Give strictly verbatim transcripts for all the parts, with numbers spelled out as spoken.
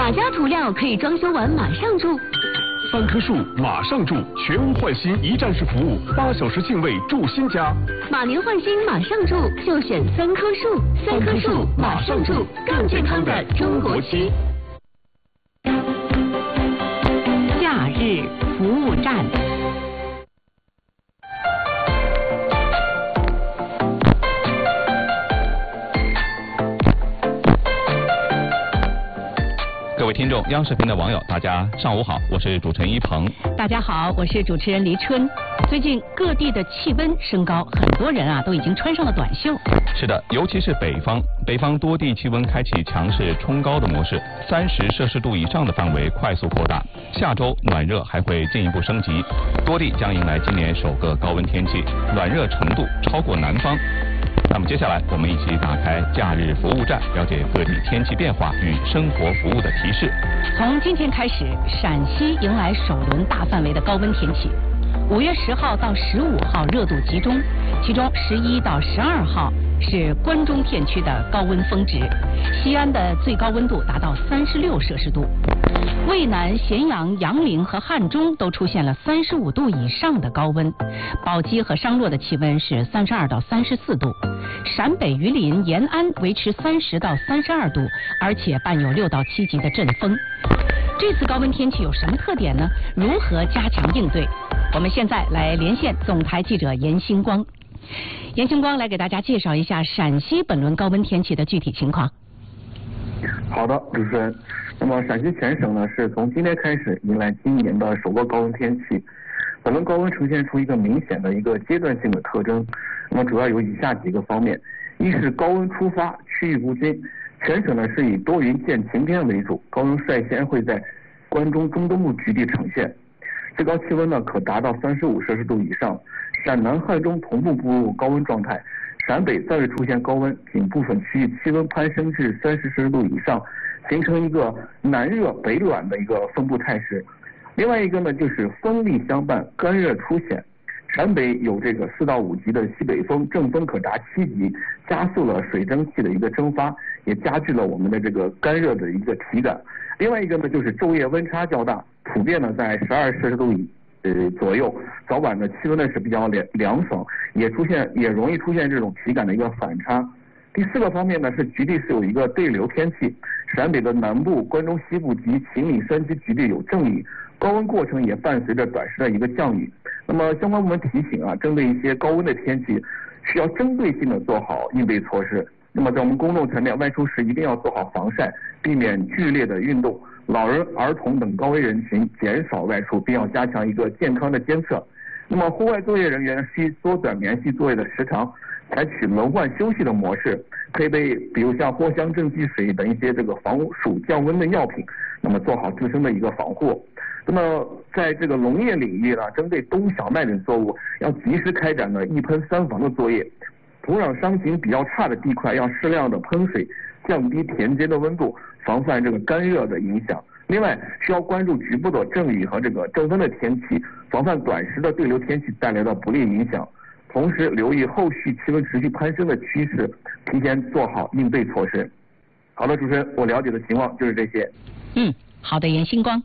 哪家涂料可以装修完马上住？ 三棵树马上住，全屋换新一站式服务，八小时净位住新家。 马年换新马上住，就选三棵树。三棵树马上住，更健康的中国区。 假日服务站。 各位听众，央视频的网友，大家上午好，我是主持人一鹏。 大家好，我是主持人黎春。最近各地的气温升高，很多人啊都已经穿上了短袖。 是的，尤其是北方，北方多地气温开启强势冲高的模式，三十摄氏度以上的范围快速扩大。下周暖热还会进一步升级，多地将迎来今年首个高温天气，暖热程度超过南方。那么接下来，我们一起打开假日服务站，了解各地天气变化与生活服务的提示。 从今天开始，陕西迎来首轮大范围的高温天气。五月十号到十五号热度集中，其中十一到十二号是关中片区的高温峰值，西安的最高温度达到三十六摄氏度，渭南、咸阳、阳陵和汉中都出现了三十五度以上的高温，宝鸡和商洛的气温是三十二到三十四度，陕北榆林、延安维持三十到三十二度，而且伴有六到七级的阵风。这次高温天气有什么特点呢？如何加强应对？我们现在来连线总台记者严星光。严星光来给大家介绍一下陕西本轮高温天气的具体情况。 好的，主持人。那么陕西全省呢是从今天开始迎来今年的首个高温天气。本轮高温呈现出一个明显的一个阶段性的特征。那么主要有以下几个方面：一是高温出发，区域不均，全省呢是以多云见晴天为主，高温率先会在关中中东部局地呈现。最高气温呢可达到三十五摄氏度以上，陕南汉中同步步入高温状态，陕北暂未出现高温，仅部分区域气温攀升至三十摄氏度以上，形成一个南热北暖的一个分布态势。另外一个呢就是风力相伴，干热出现，陕北有这个四到五级的西北风，正风可达七级，加速了水蒸气的一个蒸发，也加剧了我们的这个干热的一个体感。另外一个呢就是昼夜温差较大，普遍呢在十二摄氏度以呃左右，早晚的气温呢是比较凉凉爽，也出现也容易出现这种体感的一个反差。第四个方面呢是局地是有一个对流天气，陕北的南部、关中西部及秦岭山区局地有阵雨，高温过程也伴随着短时的一个降雨。那么相关部门提醒啊，针对一些高温的天气，需要针对性的做好应对措施。那么在我们公众层面，外出时一定要做好防晒，避免剧烈的运动，老人、儿童等高危人群减少外出，并要加强一个健康的监测。那么户外作业人员需缩短连续作业的时长，采取轮换休息的模式，可以备比如像藿香正气水等一些这个防暑降温的药品，那么做好自身的一个防护。那么在这个农业领域呢，针对冬小麦等作物，要及时开展呢一喷三防的作业。土壤伤情比较差的地块要适量的喷水，降低田间的温度，防范这个干热的影响。另外，需要关注局部的阵雨和这个阵风的天气，防范短时的对流天气带来的不利影响。同时，留意后续气温持续攀升的趋势，提前做好应对措施。好的，主持人，我了解的情况就是这些。 嗯，好的，严星光。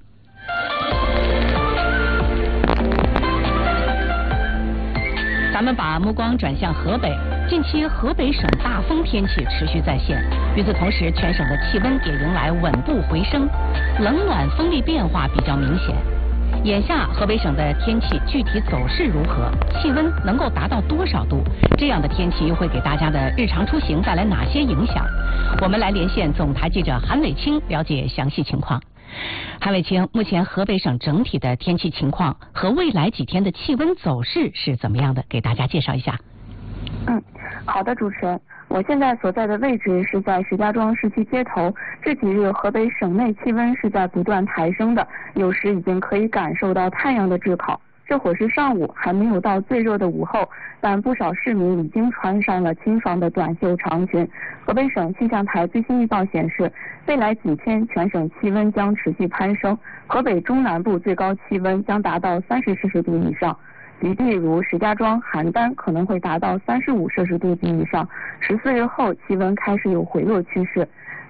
咱们把目光转向河北，近期河北省大风天气持续再现，与此同时，全省的气温也迎来稳步回升，冷暖风力变化比较明显。眼下河北省的天气具体走势如何？气温能够达到多少度？这样的天气又会给大家的日常出行带来哪些影响？我们来连线总台记者韩伟清了解详细情况。韩伟清，目前河北省整体的天气情况和未来几天的气温走势是怎么样的？给大家介绍一下。 嗯，好的，主持人，我现在所在的位置是在石家庄市区街头。这几日河北省内气温是在不断抬升的，有时已经可以感受到太阳的炙烤。这会是上午，还没有到最热的午后，但不少市民已经穿上了清爽的短袖长裙。河北省气象台最新预报显示，未来几天全省气温将持续攀升，河北中南部最高气温将达到三十摄氏度以上，局地如石家庄、邯郸可能会达到三十五摄氏度及以上。十四日后气温开始有回落趋势。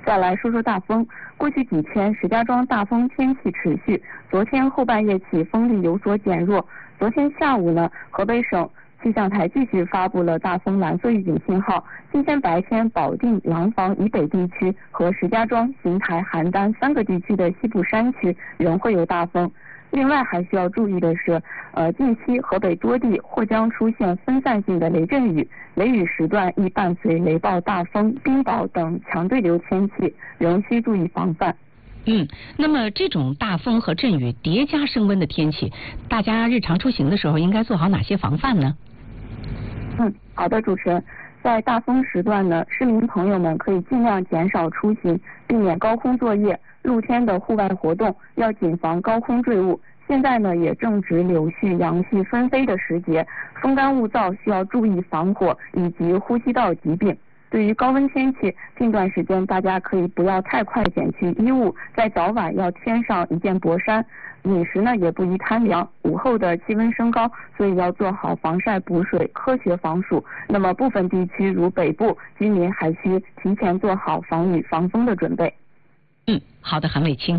再来说说大风，过去几天石家庄大风天气持续，昨天后半夜起风力有所减弱。昨天下午呢，河北省气象台继续发布了大风蓝色预警信号。今天白天，保定、廊坊以北地区和石家庄、邢台、邯郸三个地区的西部山区仍会有大风。另外还需要注意的是，呃，近期河北多地或将出现分散性的雷阵雨，雷雨时段易伴随雷暴、大风、冰雹等强对流天气，仍需注意防范。 嗯，那么这种大风和阵雨叠加升温的天气，大家日常出行的时候应该做好哪些防范呢？ 嗯，好的，主持人，在大风时段呢，市民朋友们可以尽量减少出行，避免高空作业，露天的户外活动要谨防高空坠物。现在呢，也正值柳絮、杨絮纷飞的时节，风干物燥，需要注意防火以及呼吸道疾病。对于高温天气，近段时间大家可以不要太快减去衣物，在早晚要添上一件薄衫。饮食呢也不宜贪凉，午后的气温升高，所以要做好防晒补水，科学防暑。那么部分地区如北部，居民还需提前做好防雨防风的准备。 嗯，好的，韩卫清。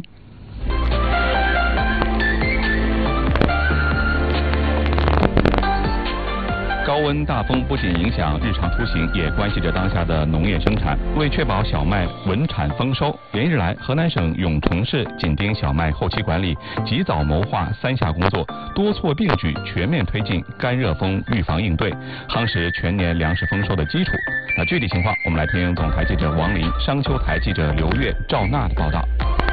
高温大风不仅影响日常出行，也关系着当下的农业生产。为确保小麦稳产丰收，连日来，河南省永城市紧盯小麦后期管理，及早谋划三下工作，多措并举，全面推进干热风预防应对，夯实全年粮食丰收的基础。那具体情况，我们来听总台记者王林、商丘台记者刘月、赵娜的报道。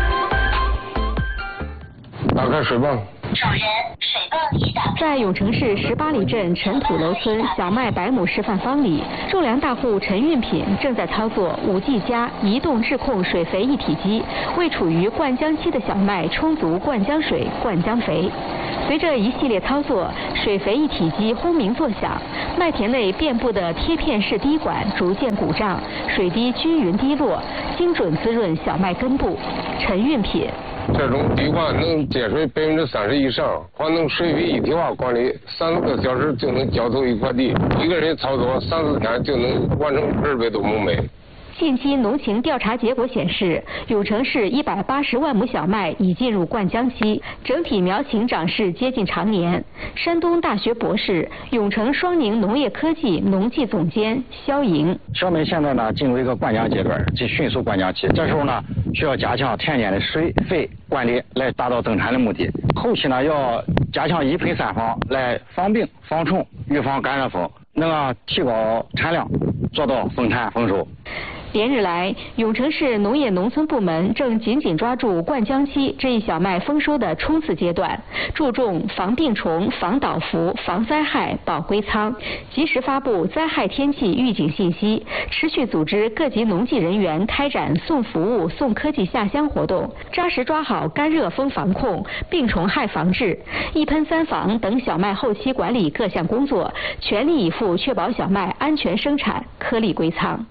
打开水泵。 主人，水泵已打开。 在永城市十八里镇陈土楼村小麦百亩示范方里，种粮大户陈运品正在操作五 G 加移动质控水肥一体机，为处于灌浆期的小麦充足灌浆水、灌浆肥。随着一系列操作，水肥一体机轰鸣作响，麦田内遍布的贴片式滴管逐渐鼓胀，水滴均匀滴落，精准滋润小麦根部。陈运品。 这种滴管能节水百分之三十以上，还能水肥一体化管理，三四个小时就能浇透一块地，一个人操作三四天就能完成二百多亩麦。 近期农情调查结果显示，永城市一百八十万亩小麦已进入灌浆期，整体苗情长势接近常年。山东大学博士、永城双宁农业科技农技总监肖莹： 小麦现在呢进入一个灌浆阶段，即迅速灌浆期，这时候呢需要加强田间的水肥管理，来达到增产的目的。后期呢要加强一喷三防，来防病、防虫、预防干热风，能啊提高产量，做到丰产丰收。 连日来，永城市农业农村部门正紧紧抓住灌浆期这一小麦丰收的冲刺阶段，注重防病虫、防倒伏、防灾害、保归仓，及时发布灾害天气预警信息，持续组织各级农技人员开展送服务、送科技下乡活动，扎实抓好干热风防控、病虫害防治、一喷三防等小麦后期管理各项工作，全力以赴确保小麦安全生产、颗粒归仓。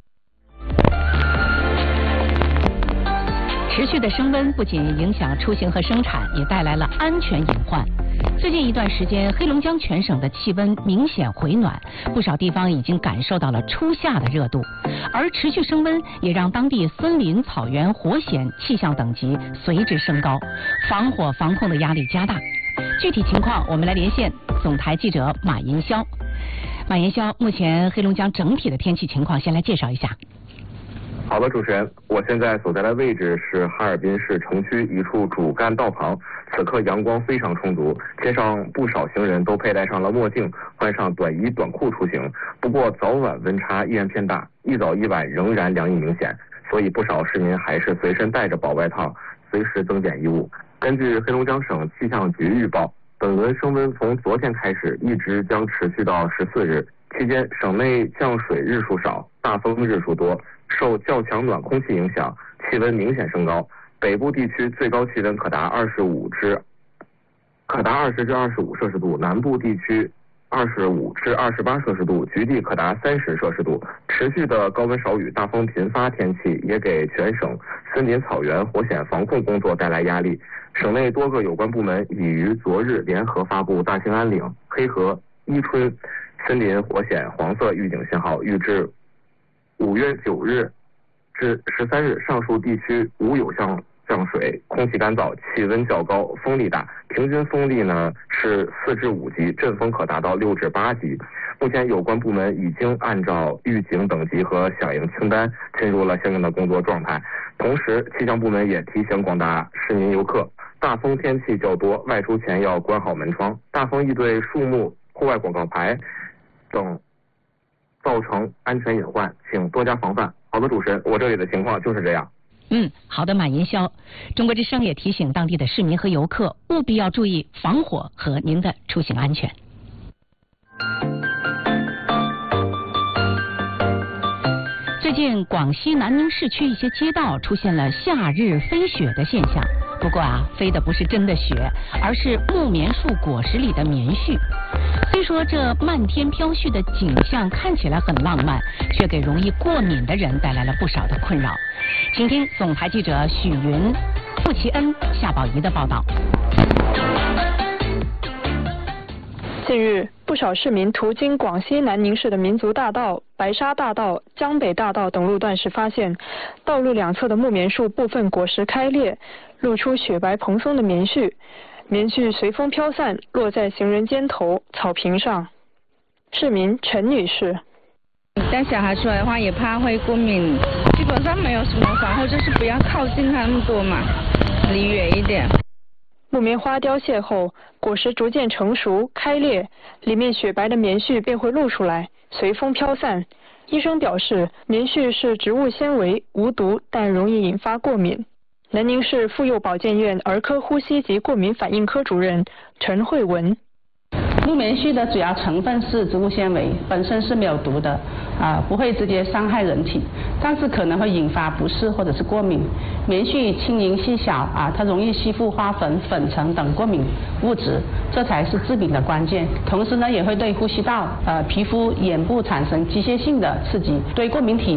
持续的升温不仅影响出行和生产，也带来了安全隐患。最近一段时间，黑龙江全省的气温明显回暖，不少地方已经感受到了初夏的热度。而持续升温也让当地森林、草原、火险气象等级随之升高，防火防控的压力加大。具体情况，我们来连线总台记者马银霄。马银霄，目前黑龙江整体的天气情况，先来介绍一下。 好的，主持人，我现在所在的位置是哈尔滨市城区一处主干道旁，此刻阳光非常充足，街上不少行人都佩戴上了墨镜，换上短衣短裤出行。不过早晚温差依然偏大，一早一晚仍然凉意明显，所以不少市民还是随身带着薄外套，随时增减衣物。根据黑龙江省气象局预报，本轮升温从昨天开始，一直将持续到十四日。期间，省内降水日数少，大风日数多，受较强暖空气影响，气温明显升高。北部地区最高气温可达二十五至可达二十至二十五摄氏度，南部地区二十五至二十八摄氏度，局地可达三十摄氏度。持续的高温少雨、大风频发天气也给全省森林、草原、火险防控工作带来压力。省内多个有关部门已于昨日联合发布大兴安岭、黑河、伊春森林火险黄色预警信号，预至五月九日至十三日，上述地区无有降降水，空气干燥，气温较高，风力大，平均风力呢是四至五级，阵风可达到六至八级。目前有关部门已经按照预警等级和响应清单进入了相应的工作状态。同时，气象部门也提醒广大市民游客，大风天气较多，外出前要关好门窗。大风易对树木、户外广告牌等造成安全隐患，请多加防范。好的，主持人，我这里的情况就是这样。 嗯，好的，马银霄。中国之声也提醒当地的市民和游客务必要注意防火和您的出行安全。最近广西南宁市区一些街道出现了夏日飞雪的现象，不过啊，飞的不是真的雪，而是木棉树果实里的棉絮。虽说这漫天飘絮的景象看起来很浪漫，却给容易过敏的人带来了不少的困扰。请听总台记者许云、付其恩、夏宝仪的报道。 近日，不少市民途经广西南宁市的民族大道、白沙大道、江北大道等路段时，发现道路两侧的木棉树部分果实开裂，露出雪白蓬松的棉絮，棉絮随风飘散，落在行人肩头、草坪上。市民陈女士： 带小孩出来的话，也怕会过敏，基本上没有什么防护，就是不要靠近它那么多嘛，离远一点。 木棉花凋谢后，果实逐渐成熟开裂，里面雪白的棉絮便会露出来，随风飘散。医生表示，棉絮是植物纤维，无毒，但容易引发过敏。南宁市妇幼保健院儿科呼吸及过敏反应科主任陈慧文： 木棉絮的主要成分是植物纤维，本身是没有毒的，啊、呃，不会直接伤害人体，但是可能会引发不适或者是过敏。棉絮轻盈细小，啊，它容易吸附花粉、粉尘等过敏物质，这才是致敏的关键。同时呢，也会对呼吸道、呃皮肤、眼部产生机械性的刺激，对过敏体